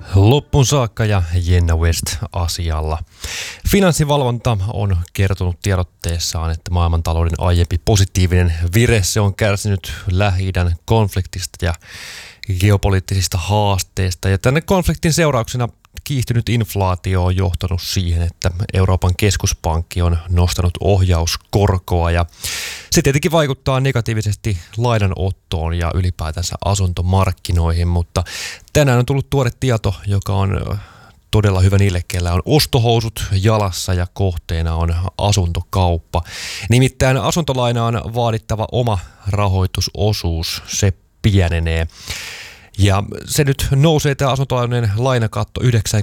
Loppuun saakka ja Jenna West asialla. Finanssivalvonta on kertonut tiedotteessaan, että maailmantalouden aiempi positiivinen vire se on kärsinyt Lähi-idän konfliktista ja geopoliittisista haasteista. Ja tänne konfliktin seurauksena kiihtynyt inflaatio on johtanut siihen, että Euroopan keskuspankki on nostanut ohjauskorkoa ja se tietenkin vaikuttaa negatiivisesti lainanottoon ja ylipäätänsä asuntomarkkinoihin, mutta tänään on tullut tuore tieto, joka on todella hyvä niille, kellä on ostohousut jalassa ja kohteena on asuntokauppa. Nimittäin asuntolainaan vaadittava oma rahoitusosuus, se pienenee. Ja se nyt nousee tämä asuntolainojen lainakatto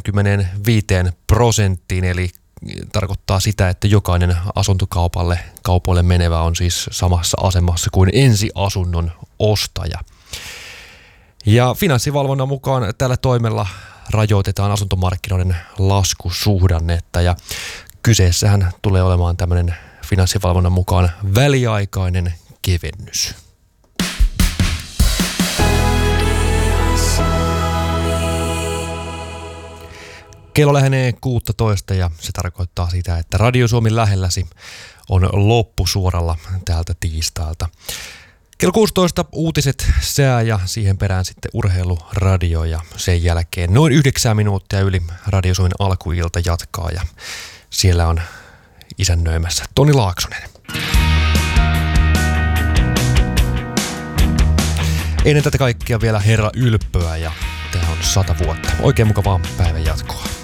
95%, eli tarkoittaa sitä, että jokainen kaupoille menevä on siis samassa asemassa kuin ensiasunnon ostaja. Ja finanssivalvonnan mukaan tällä toimella rajoitetaan asuntomarkkinoiden laskusuhdannetta ja kyseessähän tulee olemaan tämmöinen finanssivalvonnan mukaan väliaikainen kevennys. Kello lähenee 16 ja se tarkoittaa sitä, että Radio Suomi lähelläsi on loppusuoralla täältä tiistailta. Kello 16 uutiset, sää ja siihen perään sitten urheiluradio ja sen jälkeen noin 9 minuuttia yli Radio Suomen alkuilta jatkaa ja siellä on isännöimässä Toni Laaksonen. Ennen tätä kaikkea vielä Herra Ylppöä ja tämä on 100 vuotta. Oikein mukavaa päivän jatkoa.